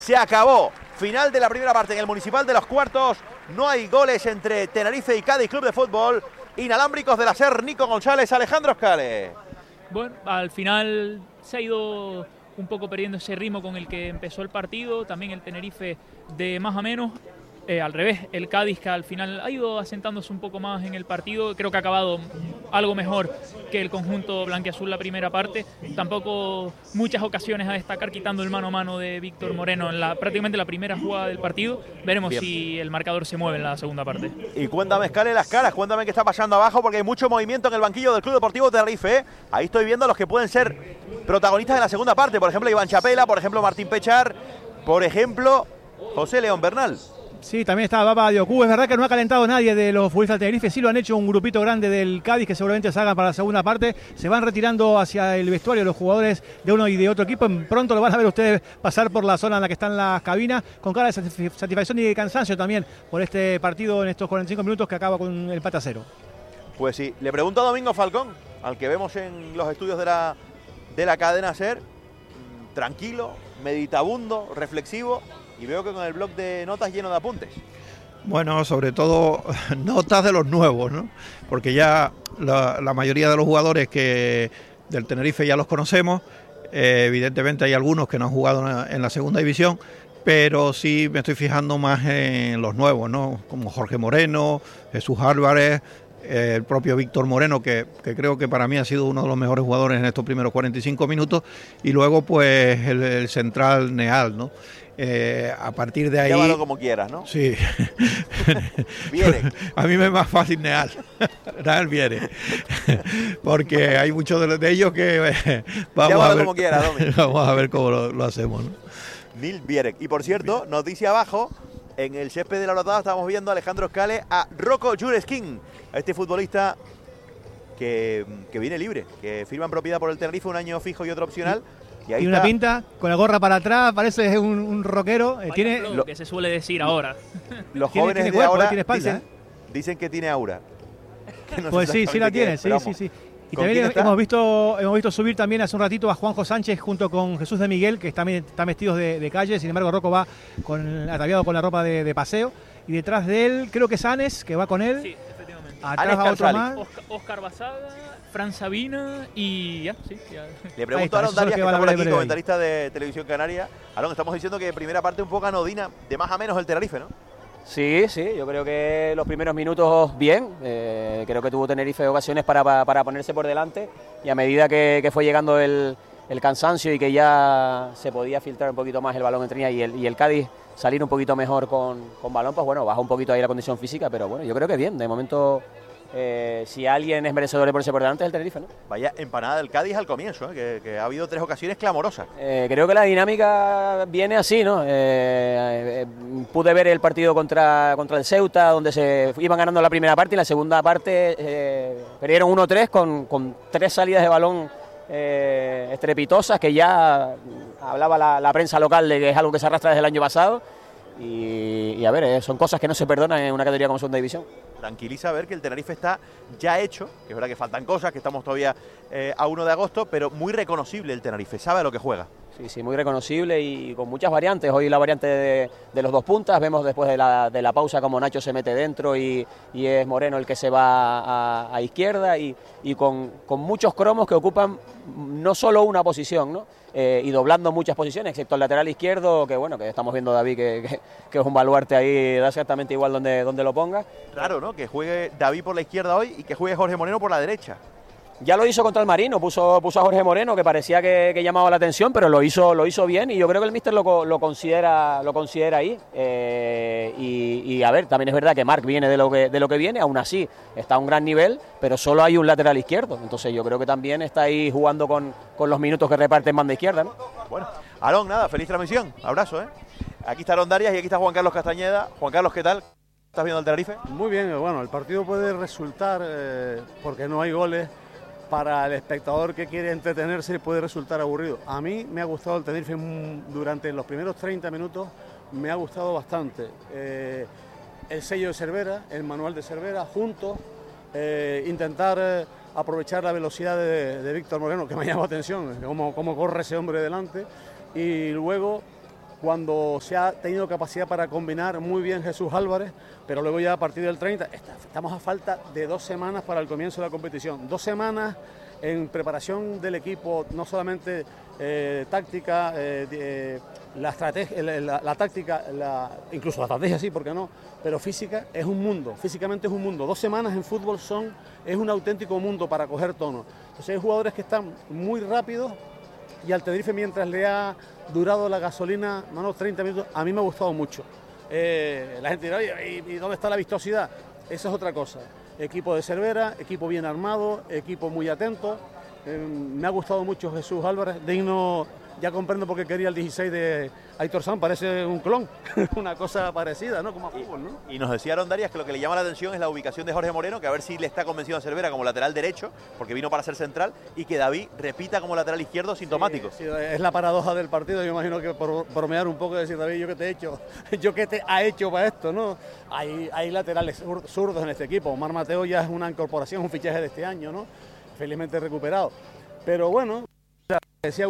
Se acabó. Final de la primera parte en el Municipal de los Cuartos. No hay goles entre Tenerife y Cádiz Club de Fútbol. Inalámbricos de la SER, Nico González, Alejandro Scale. Bueno, al final se ha ido un poco perdiendo ese ritmo con el que empezó el partido. También el Tenerife de más a menos. Al revés, el Cádiz, que al final ha ido asentándose un poco más en el partido. Creo que ha acabado algo mejor que el conjunto blanquiazul la primera parte. Tampoco muchas ocasiones a destacar, quitando el mano a mano de Víctor Moreno en prácticamente la primera jugada del partido. Veremos si el marcador se mueve en la segunda parte. Y cuéntame, Scale, las caras, cuéntame qué está pasando abajo, porque hay mucho movimiento en el banquillo del Club Deportivo Tenerife, ¿eh? Ahí estoy viendo a los que pueden ser protagonistas de la segunda parte. Por ejemplo, Iván Chapela, por ejemplo, Martín Pechar, por ejemplo, José León Bernal. Sí, también está Baba Diocú. Es verdad que no ha calentado nadie de los futbolistas del Tenerife. Sí lo han hecho un grupito grande del Cádiz que seguramente salgan para la segunda parte. Se van retirando hacia el vestuario los jugadores de uno y de otro equipo. Pronto lo van a ver ustedes pasar por la zona en la que están las cabinas con cara de satisfacción y de cansancio también por este partido en estos 45 minutos que acaba con el empate a 0. Pues sí, le pregunto a Domingo Falcón, al que vemos en los estudios de la cadena SER, tranquilo, meditabundo, reflexivo. Y veo que con el blog de notas lleno de apuntes. Bueno, sobre todo notas de los nuevos, ¿no? Porque ya la mayoría de los jugadores del Tenerife ya los conocemos. Evidentemente hay algunos que no han jugado en la segunda división, pero sí me estoy fijando más en los nuevos, ¿no? Como Jorge Moreno, Jesús Álvarez, el propio Víctor Moreno, que creo que para mí ha sido uno de los mejores jugadores en estos primeros 45 minutos. Y luego pues el central Neal, ¿no? A partir de ahí... Llámalo como quieras, ¿no? Sí. Viene. A mí me es más fácil Neal. Neal viene. Porque hay muchos de ellos que... Vamos a ver como quiera, Domi. Vamos a ver cómo lo hacemos, ¿no? Nil Bierek. Y por cierto, noticia abajo, en el césped de la Rotada estamos viendo a Alejandro Scale a Rocco Jureskin, a este futbolista que viene libre, que firma en propiedad por el Tenerife, un año fijo y otro opcional. Y ahí una está. pinta, con la gorra para atrás, parece un rockero. Tiene lo que se suele decir ahora. Los jóvenes tiene de cuerpo, ahora tiene espalda, dicen que tiene aura. Que no pues sé sí la tiene, sí. Y también hemos visto subir también hace un ratito a Juanjo Sánchez junto con Jesús de Miguel, que están vestidos de calle. Sin embargo, Rocco va ataviado con la ropa de paseo. Y detrás de él, creo que es Anes, que va con él. Sí, efectivamente. Atrás va otro más. Oscar Basaga, Fran Sabina y ya. Le pregunto a Aaron Darias, que está por aquí, comentarista de Televisión Canaria. Aaron, estamos diciendo que primera parte un poco anodina, de más a menos el Tenerife, ¿no? Sí, yo creo que los primeros minutos bien, creo que tuvo Tenerife ocasiones para ponerse por delante, y a medida que fue llegando el cansancio y que ya se podía filtrar un poquito más el balón entre líneas y el Cádiz salir un poquito mejor con balón, pues bueno, baja un poquito ahí la condición física, pero bueno, yo creo que bien, de momento... si alguien es merecedor de ponerse por delante es el Tenerife, ¿no? Vaya empanada del Cádiz al comienzo, que ha habido 3 ocasiones clamorosas. Creo que la dinámica viene así, ¿no? Pude ver el partido contra el Ceuta, donde se iban ganando la primera parte, y la segunda parte perdieron 1-3 con 3 salidas de balón estrepitosas, que ya hablaba la prensa local de que es algo que se arrastra desde el año pasado. Y a ver, son cosas que no se perdonan en una categoría como segunda división. Tranquiliza ver que el Tenerife está ya hecho, que es verdad que faltan cosas, que estamos todavía a 1 de agosto, pero muy reconocible el Tenerife, sabe a lo que juega. Sí, muy reconocible y con muchas variantes. Hoy la variante de los dos puntas, vemos después de la pausa como Nacho se mete dentro y es Moreno el que se va a izquierda, y con muchos cromos que ocupan no solo una posición, ¿no? Y doblando muchas posiciones, excepto el lateral izquierdo, que bueno, que estamos viendo David que es un baluarte ahí, da exactamente igual donde lo ponga. Raro, ¿no? Que juegue David por la izquierda hoy y que juegue Jorge Moreno por la derecha. Ya lo hizo contra el Marino, puso a Jorge Moreno, que parecía que llamaba la atención, pero lo hizo bien, y yo creo que el míster lo considera ahí. Y a ver, también es verdad que Marc viene de lo que viene, aún así está a un gran nivel, pero solo hay un lateral izquierdo. Entonces yo creo que también está ahí jugando con los minutos que reparte en banda izquierda, ¿no? Bueno, Aarón, nada, feliz transmisión, abrazo, ¿eh? Aquí está Aarón Darias y aquí está Juan Carlos Castañeda. Juan Carlos, ¿qué tal? ¿Estás viendo el Tenerife? Muy bien, bueno, el partido puede resultar, porque no hay goles, para el espectador que quiere entretenerse puede resultar aburrido. A mí me ha gustado el Tenerife durante los primeros 30 minutos, me ha gustado bastante. El sello de Cervera, el manual de Cervera, juntos, intentar aprovechar la velocidad de Víctor Moreno, que me llama la atención, cómo corre ese hombre delante, y luego cuando se ha tenido capacidad para combinar muy bien Jesús Álvarez, pero luego ya a partir del 30, estamos a falta de 2 semanas para el comienzo de la competición. 2 semanas en preparación del equipo, no solamente táctica, la estrategia, la táctica, incluso la estrategia sí, ¿por qué no? Pero física es un mundo, físicamente es un mundo. 2 semanas en fútbol es un auténtico mundo para coger tono. Entonces hay jugadores que están muy rápidos y al Tenerife, mientras le ha durado la gasolina, unos 30 minutos, a mí me ha gustado mucho. La gente dirá, ¿y dónde está la vistosidad? Esa es otra cosa. Equipo de Cervera, equipo bien armado, equipo muy atento. Me ha gustado mucho Jesús Álvarez, digno, ya comprendo por qué quería el 16 de Aitor San, parece un clon, una cosa parecida, ¿no? Como a fútbol, ¿no? Y nos decía Rondarias que lo que le llama la atención es la ubicación de Jorge Moreno, que a ver si le está convencido a Cervera como lateral derecho, porque vino para ser central, y que David repita como lateral izquierdo sintomático. Sí, es la paradoja del partido, yo imagino que por bromear un poco y decir, David, ¿yo qué te he hecho? ¿Yo qué te ha hecho para esto, no? Hay laterales zurdos en este equipo. Omar Mateo ya es una incorporación, un fichaje de este año, ¿no? Felizmente recuperado. Pero bueno, decía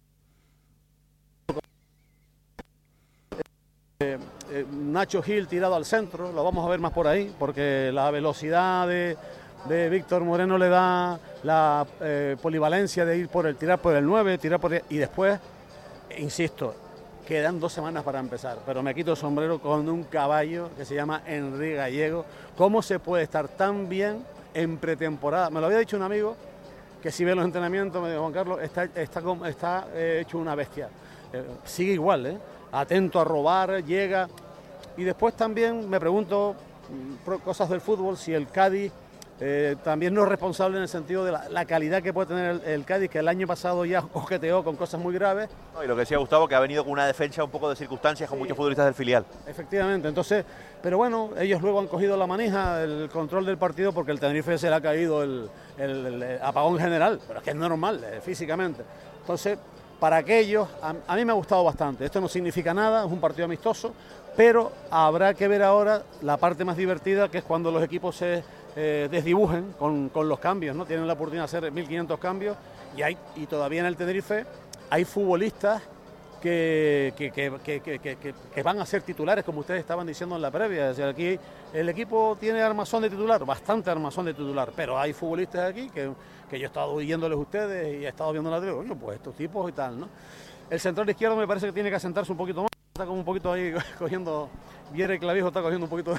Nacho Gil tirado al centro, lo vamos a ver más por ahí, porque la velocidad de Víctor Moreno le da la polivalencia de ir tirar por el 9, y después, insisto, quedan 2 semanas para empezar, pero me quito el sombrero con un caballo que se llama Enrique Gallego. ¿Cómo se puede estar tan bien en pretemporada? Me lo había dicho un amigo que si ve los entrenamientos, me dijo, Juan Carlos, está hecho una bestia. Sigue igual, atento a robar, llega. Y después también me pregunto cosas del fútbol, si el Cádiz también no es responsable en el sentido de la calidad que puede tener el Cádiz, que el año pasado ya coqueteó con cosas muy graves. No, y lo que decía Gustavo, que ha venido con una defensa un poco de circunstancias, con muchos futbolistas del filial. Efectivamente, entonces, pero bueno, ellos luego han cogido la manija, el control del partido, porque el Tenerife se le ha caído el apagón general, pero es que es normal, físicamente. Entonces, para aquellos, a mí me ha gustado bastante. Esto no significa nada, es un partido amistoso, pero habrá que ver ahora la parte más divertida, que es cuando los equipos se desdibujen con los cambios, ¿no? Tienen la oportunidad de hacer 1.500 cambios y todavía en el Tenerife hay futbolistas que van a ser titulares, como ustedes estaban diciendo en la previa. Es decir, aquí el equipo tiene armazón de titular, bastante armazón de titular, pero hay futbolistas aquí que yo he estado oyéndoles a ustedes y he estado viendo la tele, oye, pues estos tipos y tal, ¿no? El central izquierdo me parece que tiene que asentarse un poquito más, está como un poquito ahí cogiendo, Viere Clavijo está cogiendo un poquito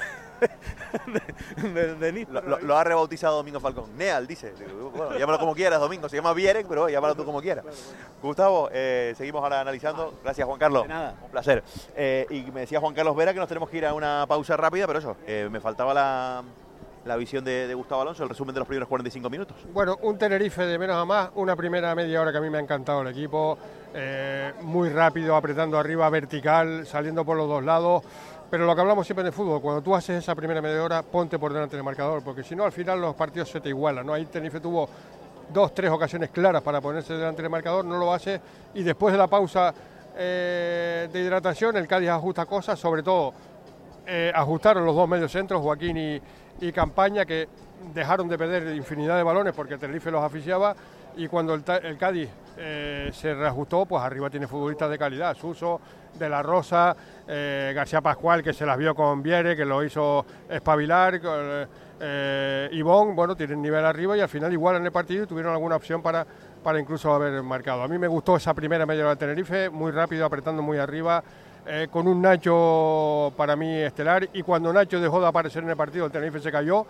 de nitro. Lo ha rebautizado Domingo Falcón. Neal, dice. Bueno, llámalo como quieras, Domingo. Se llama Vieren, pero llámalo tú como quieras. Gustavo, seguimos ahora analizando. Gracias, Juan Carlos. De nada. Un placer. Y me decía Juan Carlos Vera que nos tenemos que ir a una pausa rápida, pero eso, me faltaba la visión de Gustavo Alonso, el resumen de los primeros 45 minutos. Bueno, un Tenerife de menos a más, una primera media hora que a mí me ha encantado el equipo, muy rápido, apretando arriba, vertical, saliendo por los 2 lados, pero lo que hablamos siempre en el fútbol, cuando tú haces esa primera media hora, ponte por delante del marcador, porque si no, al final los partidos se te igualan, ¿no? Ahí Tenerife tuvo 2, 3 ocasiones claras para ponerse delante del marcador, no lo hace, y después de la pausa de hidratación, el Cádiz ajusta cosas, sobre todo ajustaron los 2 mediocentros, Joaquín y Campaña, que dejaron de perder infinidad de balones porque el Tenerife los asfixiaba, y cuando el Cádiz se reajustó, pues arriba tiene futbolistas de calidad, Suso, De la Rosa, García Pascual, que se las vio con Viere, que lo hizo espabilar, Ivón, bueno, tienen nivel arriba y al final igualan el partido y tuvieron alguna opción para incluso haber marcado. A mí me gustó esa primera media hora de Tenerife, muy rápido, apretando muy arriba, con un Nacho para mí estelar, y cuando Nacho dejó de aparecer en el partido, el Tenerife se cayó.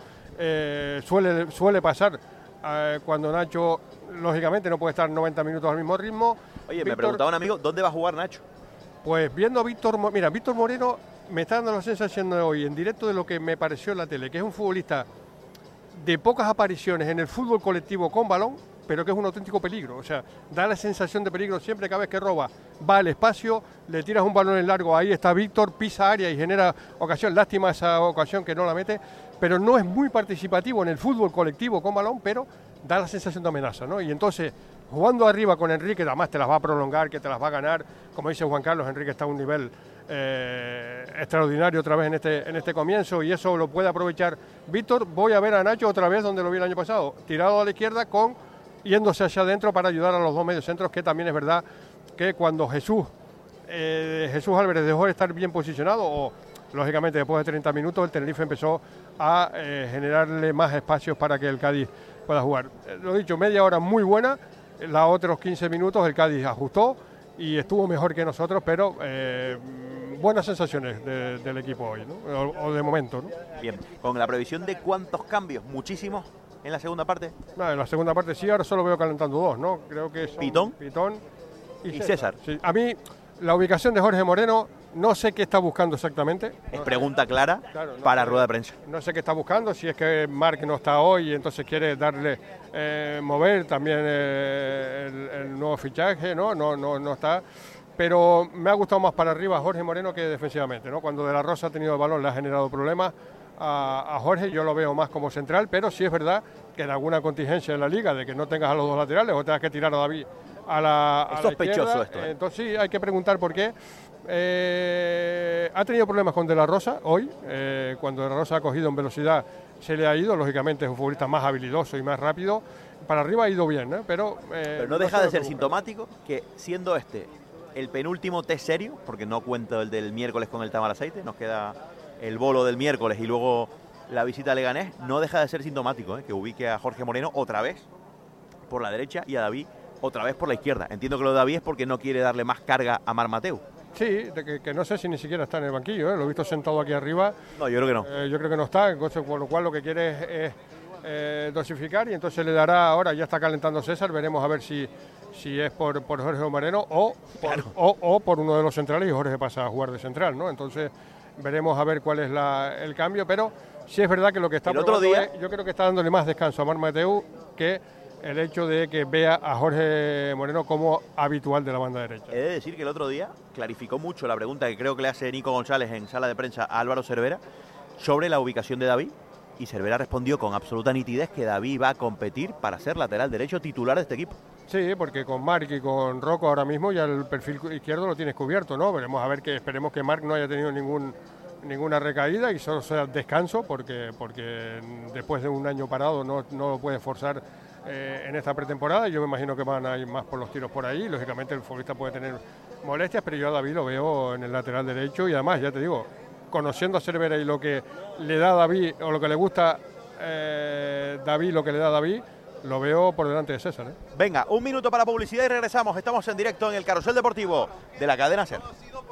Suele pasar cuando Nacho, lógicamente, no puede estar 90 minutos al mismo ritmo. Oye, me preguntaba un amigo, ¿dónde va a jugar Nacho? Pues viendo a Víctor Moreno me está dando la sensación de hoy, en directo, de lo que me pareció en la tele, que es un futbolista de pocas apariciones en el fútbol colectivo con balón, pero que es un auténtico peligro. O sea, da la sensación de peligro siempre, cada vez que roba, va al espacio, le tiras un balón en largo, ahí está Víctor, pisa área y genera ocasión. Lástima esa ocasión que no la mete, pero no es muy participativo en el fútbol colectivo con balón, pero da la sensación de amenaza, ¿no? Y entonces, jugando arriba con Enrique, además te las va a prolongar, que te las va a ganar, como dice Juan Carlos, Enrique está a un nivel extraordinario otra vez en este comienzo, y eso lo puede aprovechar Víctor. Voy a ver a Nacho otra vez donde lo vi el año pasado, tirado a la izquierda, yéndose hacia adentro para ayudar a los 2 mediocentros, que también es verdad que cuando Jesús Jesús Álvarez dejó de estar bien posicionado o, lógicamente, después de 30 minutos el Tenerife empezó a generarle más espacios para que el Cádiz pueda jugar. Lo dicho, media hora muy buena, los otros 15 minutos el Cádiz ajustó y estuvo mejor que nosotros, pero buenas sensaciones del equipo hoy, ¿no? O de momento, ¿no? Bien, con la previsión de cuántos cambios, muchísimos en la segunda parte. No, en la segunda parte sí, ahora solo veo calentando dos, ¿no? Creo que son Pitón y César. Sí. A mí, la ubicación de Jorge Moreno, no sé qué está buscando exactamente. Es pregunta clara Claro, no para sé, rueda de prensa. No sé qué está buscando, si es que Marc no está hoy y entonces quiere darle, mover también el nuevo fichaje, ¿no? No está. Pero me ha gustado más para arriba Jorge Moreno que defensivamente, ¿no? Cuando De la Rosa ha tenido el balón le ha generado problemas a Jorge, yo lo veo más como central, pero sí es verdad que en alguna contingencia en la liga de que no tengas a los dos laterales o tengas que tirar a David a la sospechoso izquierda, esto, entonces sí hay que preguntar por qué. Ha tenido problemas con De la Rosa hoy, cuando De la Rosa ha cogido en velocidad se le ha ido, lógicamente es un futbolista más habilidoso y más rápido, para arriba ha ido bien, ¿eh? Pero no deja de ser sintomático que siendo el penúltimo test serio, porque no cuento el del miércoles con el Tamaraceite, nos queda el bolo del miércoles y luego la visita a Leganés, no deja de ser sintomático, que ubique a Jorge Moreno otra vez por la derecha y a David otra vez por la izquierda. Entiendo que lo de David es porque no quiere darle más carga a Marc Mateu. Sí, que no sé si ni siquiera está en el banquillo, lo he visto sentado aquí arriba. No, yo creo que no. Yo creo que no está, entonces, con lo cual lo que quiere es dosificar y entonces le dará, ahora ya está calentando César, veremos a ver si es por Jorge Moreno o por uno de los centrales y Jorge pasa a jugar de central, ¿no? Entonces veremos a ver cuál es el cambio, pero sí es verdad que lo que está otro día, yo creo que está dándole más descanso a Marc Mateu que el hecho de que vea a Jorge Moreno como habitual de la banda derecha. He de decir que el otro día clarificó mucho la pregunta que creo que le hace Nico González en sala de prensa a Álvaro Cervera sobre la ubicación de David, y Cervera respondió con absoluta nitidez que David va a competir para ser lateral derecho titular de este equipo. Sí, porque con Marc y con Rocco ahora mismo ya el perfil izquierdo lo tienes cubierto, ¿no? Veremos a ver, que esperemos que Marc no haya tenido ninguna recaída y solo sea descanso, porque después de un año parado no lo puede forzar en esta pretemporada. Yo me imagino que van a ir más por los tiros por ahí. Lógicamente el futbolista puede tener molestias, pero yo a David lo veo en el lateral derecho y además, ya te digo, conociendo a Cervera y lo que le da a David o lo que le gusta David, lo que le da a David, lo veo por delante de César, ¿eh? Venga, un minuto para publicidad y regresamos. Estamos en directo en el Carrusel Deportivo de la cadena SER.